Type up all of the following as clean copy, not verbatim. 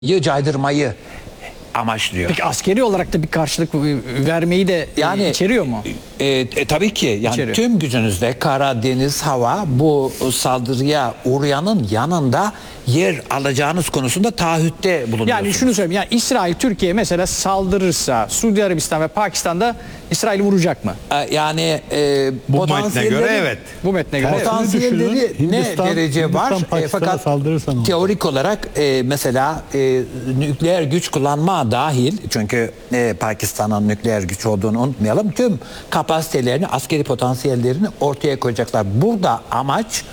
caydırmayı amaçlıyor. Peki askeri olarak da bir karşılık vermeyi de yani içeriyor mu? Tabii ki yani İçeriyor. tüm gücünüzle kara, deniz, hava bu saldırıya uğrayanın yanında yer alacağınız konusunda taahhütte bulunuyorsunuz. Yani şunu söyleyeyim, yani İsrail Türkiye mesela saldırırsa Suudi Arabistan ve Pakistan'da İsrail'i vuracak mı? Yani Bu metne göre evet. Bu metne göre evet. Potansiyelleri ne derece var? Fakat teorik olarak mesela nükleer güç kullanma dahil, çünkü Pakistan'ın nükleer güç olduğunu unutmayalım, tüm kapasitelerini, askeri potansiyellerini ortaya koyacaklar. Burada amaç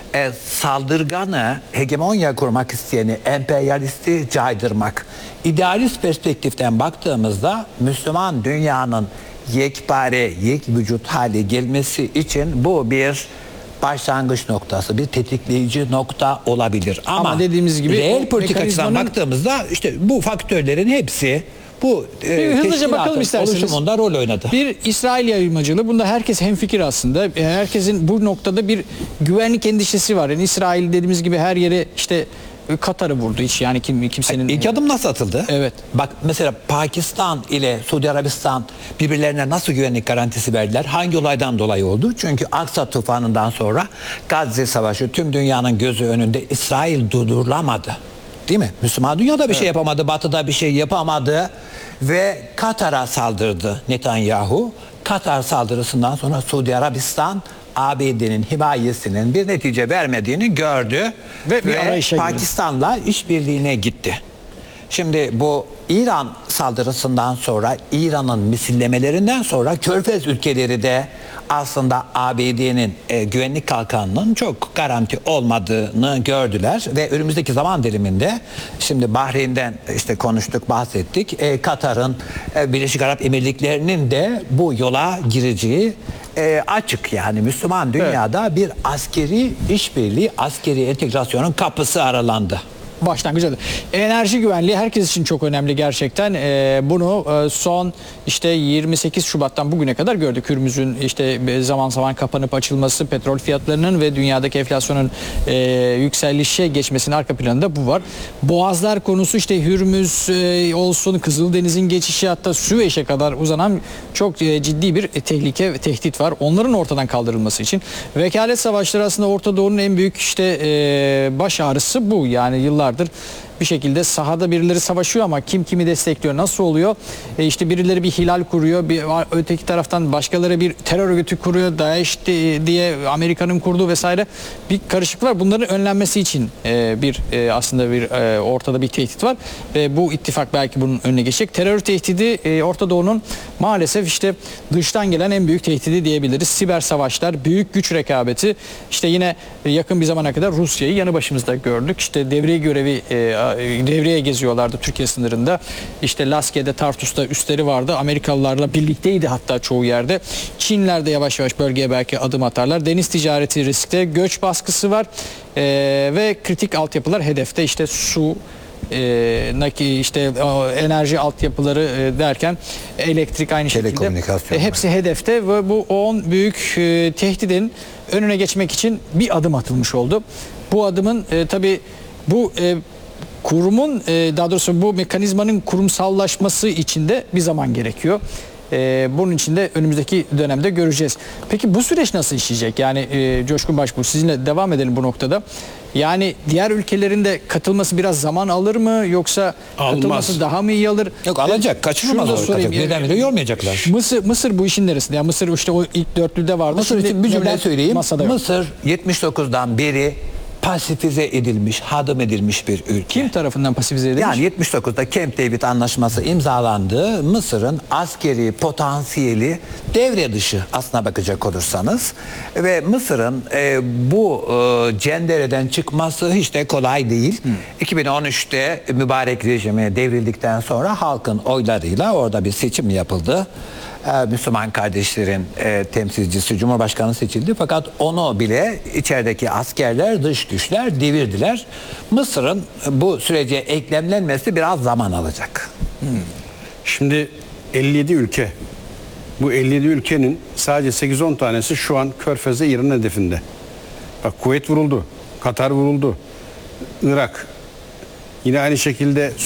saldırganı, hegemonya kurmak isteyeni, emperyalisti caydırmak. İdealist perspektiften baktığımızda Müslüman dünyanın yekpare, yek vücut hale gelmesi için bu bir başlangıç noktası, bir tetikleyici nokta olabilir. Ama dediğimiz gibi reel politik açıdan baktığımızda işte bu faktörlerin hepsi bu hızlıca bakalım isterseniz. Oluşumunda rol oynadı. Bir İsrail yayılmacılığı, bunda herkes hemfikir aslında. Herkesin bu noktada bir güvenlik endişesi var. Yani İsrail dediğimiz gibi her yere işte Katar'ı vurdu hiç, yani kimsenin... İlk adım nasıl atıldı? Evet. Bak mesela Pakistan ile Suudi Arabistan birbirlerine nasıl güvenlik garantisi verdiler? Hangi olaydan dolayı oldu? Çünkü Aksa tufanından sonra Gazze Savaşı, tüm dünyanın gözü önünde, İsrail durdurulamadı. Değil mi? Müslüman dünyada bir şey yapamadı, Batı'da bir şey yapamadı ve Katar'a saldırdı Netanyahu. Katar saldırısından sonra Suudi Arabistan ABD'nin himayesinin bir netice vermediğini gördü ve Pakistan'la işbirliğine gitti. Şimdi bu İran saldırısından sonra, İran'ın misillemelerinden sonra Körfez ülkeleri de aslında ABD'nin güvenlik kalkanının çok garanti olmadığını gördüler ve önümüzdeki zaman diliminde, şimdi Bahreyn'den işte konuştuk, bahsettik, Katar'ın, Birleşik Arap Emirlikleri'nin de bu yola gireceği açık. Yani Müslüman dünyada bir askeri işbirliği, askeri entegrasyonun kapısı aralandı. Başlangıcı. Enerji güvenliği herkes için çok önemli gerçekten. Bunu son işte 28 Şubat'tan bugüne kadar gördük. Hürmüz'ün işte zaman zaman kapanıp açılması, petrol fiyatlarının ve dünyadaki enflasyonun yükselişe geçmesinin arka planında bu var. Boğazlar konusu, işte Hürmüz olsun, Kızıldeniz'in geçişi, hatta Süveyş'e kadar uzanan çok ciddi bir tehlike ve tehdit var. Onların ortadan kaldırılması için vekalet savaşları aslında Orta Doğu'nun en büyük işte baş ağrısı bu. Yani yıllardır bir şekilde sahada birileri savaşıyor ama kim kimi destekliyor, nasıl oluyor? İşte birileri bir hilal kuruyor, öteki taraftan başkaları bir terör örgütü kuruyor, DAEŞ diye Amerika'nın kurduğu vesaire bir karışıklık var. Bunların önlenmesi için aslında bir ortada bir tehdit var ve bu ittifak belki bunun önüne geçecek. Terör tehdidi Orta Doğu'nun maalesef işte dıştan gelen en büyük tehdidi diyebiliriz. Siber savaşlar, büyük güç rekabeti. İşte yine yakın bir zamana kadar Rusya'yı yanı başımızda gördük. İşte devreye geziyorlardı Türkiye sınırında. İşte Laske'de, Tartus'ta üsleri vardı. Amerikalılarla birlikteydi hatta çoğu yerde. Çinler de yavaş yavaş bölgeye belki adım atarlar. Deniz ticareti riskte, göç baskısı var ve kritik altyapılar hedefte. İşte su, işte enerji altyapıları derken elektrik aynı şekilde hepsi hedefte ve bu 10 büyük tehdidin önüne geçmek için bir adım atılmış oldu. Bu adımın tabii bu kurumun, daha doğrusu bu mekanizmanın kurumsallaşması için de bir zaman gerekiyor. Bunun için de önümüzdeki dönemde göreceğiz. Peki bu süreç nasıl işleyecek? Yani Coşkun Başbuğ, sizinle devam edelim bu noktada. Yani diğer ülkelerin de katılması biraz zaman alır mı, yoksa katılması daha mı iyi alır? Yok, alacak, kaçırılmaz olacak. Birdenbire yormayacaklar. Mısır bu işin neresinde? Yani Mısır işte o ilk dörtlüde vardı. Mısır için bir cümle söyleyeyim. Mısır 79'dan beri pasifize edilmiş, hadım edilmiş bir ülke. Kim tarafından pasifize edilmiş? Yani 79'da Camp David Anlaşması imzalandı. Mısır'ın askeri potansiyeli devre dışı aslına bakacak olursanız. Ve Mısır'ın bu cendereden çıkması hiç de kolay değil. 2013'te mübarek rejimi devrildikten sonra halkın oylarıyla orada bir seçim yapıldı. Müslüman kardeşlerin temsilcisi Cumhurbaşkanı seçildi, fakat onu bile içerideki askerler, dış güçler devirdiler. Mısır'ın bu sürece eklemlenmesi biraz zaman alacak. Şimdi 57 ülke, bu 57 ülkenin sadece 8-10 tanesi şu an Körfez'de İran hedefinde. Bak, Kuveyt vuruldu, Katar vuruldu, Irak, Yine aynı şekilde